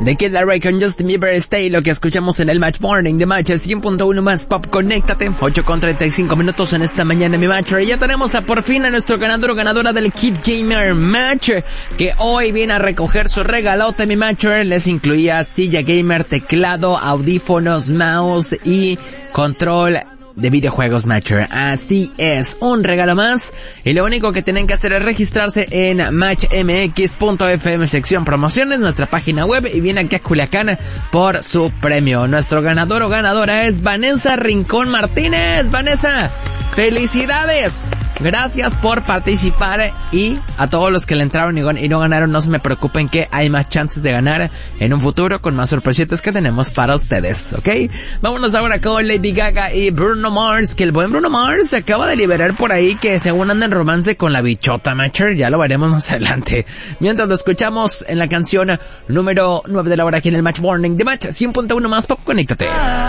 de Kid Laroi con Justin Bieber, Stay, lo que escuchamos en el Match Morning de Match, el 100.1 más pop, conéctate, 8:35 minutos en esta mañana, mi Matcher, y ya tenemos por fin a nuestro ganador o ganadora del Kid Gamer Match, que hoy viene a recoger su regalote, mi Matcher. Les incluía silla gamer, teclado, audífonos, mouse y control de videojuegos, Matcher. Así es, un regalo más, y lo único que tienen que hacer es registrarse en matchmx.fm sección promociones, nuestra página web, y viene aquí a Culiacán por su premio. Nuestro ganador o ganadora es Vanessa Rincón Martínez. Vanessa, ¡felicidades! Gracias por participar, y a todos los que le entraron y no ganaron, no se me preocupen, que hay más chances de ganar en un futuro con más sorpresitas que tenemos para ustedes, ¿ok? Vámonos ahora con Lady Gaga y Bruno Mars, que el buen Bruno Mars se acaba de liberar por ahí que según anda en romance con la bichota, Matcher, ya lo veremos más adelante. Mientras lo escuchamos en la canción número 9 de la hora aquí en el Match Morning de Match 100.1 más pop, conéctate.